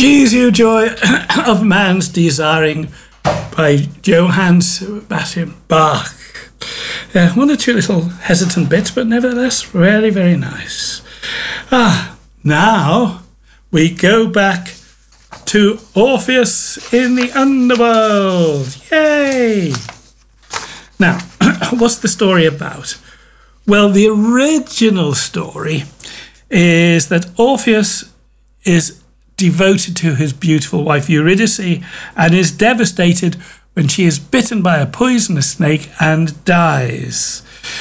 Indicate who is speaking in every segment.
Speaker 1: Jesu joy of man's desiring by Johann Sebastian Bach. One or two little hesitant bits, but nevertheless very, very nice. Now we go back to Orpheus in the underworld. Yay! Now, what's the story about? Well, the original story is that Orpheus is devoted to his beautiful wife Eurydice and is devastated when she is bitten by a poisonous snake and dies.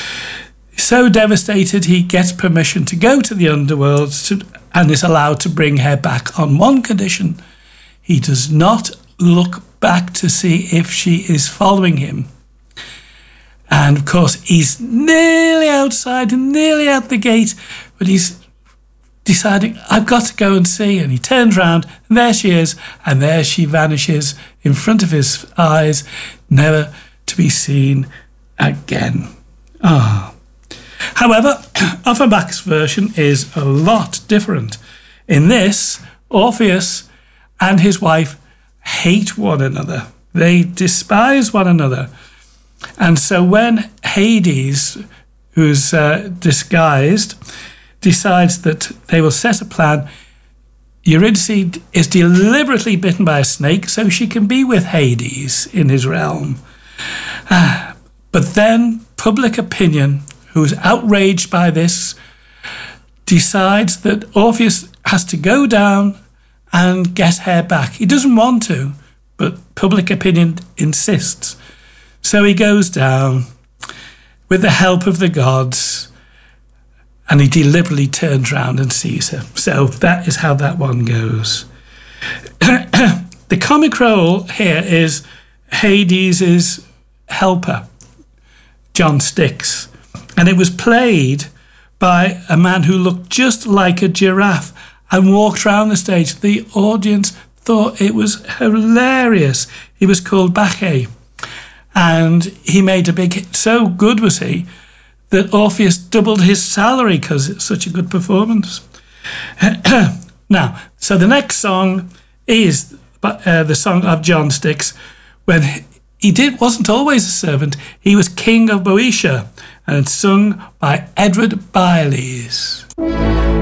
Speaker 1: So devastated, he gets permission to go to the underworld and is allowed to bring her back on one condition. He does not look back to see if she is following him. And of course, he's nearly outside and nearly out the gate, but he's deciding, I've got to go and see. And he turns round, and there she is, and there she vanishes in front of his eyes, never to be seen again. However, Offenbach's version is a lot different. In this, Orpheus and his wife hate one another. They despise one another. And so when Hades, who's disguised, decides that they will set a plan, Eurydice is deliberately bitten by a snake so she can be with Hades in his realm. But then public opinion, who's outraged by this, decides that Orpheus has to go down and get her back. He doesn't want to, but public opinion insists. So he goes down with the help of the gods, and he deliberately turns round and sees her. So that is how that one goes. The comic role here is Hades' helper, John Styx. And it was played by a man who looked just like a giraffe and walked around the stage. The audience thought it was hilarious. He was called Bacchae. And he made a big hit. So good was he that Orpheus doubled his salary because it's such a good performance. Now, so the next song is the song of John Styx, when wasn't always a servant. He was king of Boeotia, and it's sung by Edward Byles.